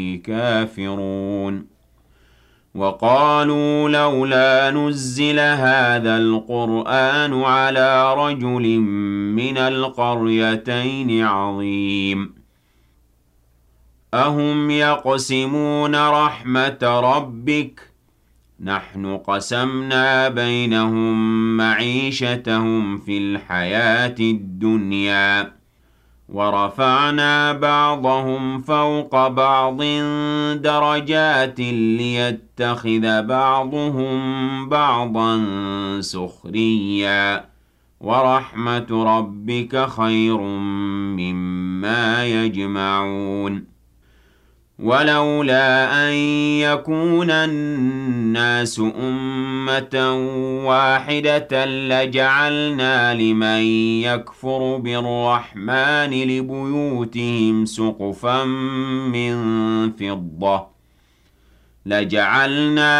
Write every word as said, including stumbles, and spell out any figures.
كافرون وقالوا لولا نزل هذا القرآن على رجل من القريتين عظيم أهم يقسمون رحمة ربك نحن قسمنا بينهم معيشتهم في الحياة الدنيا ورفعنا بعضهم فوق بعض درجات ليتخذ بعضهم بعضا سخريا ورحمة ربك خير مما يجمعون ولولا أن يكون الناس أمة واحدة لجعلنا لمن يكفر بالرحمن لبيوتهم سقفا من فضة لجعلنا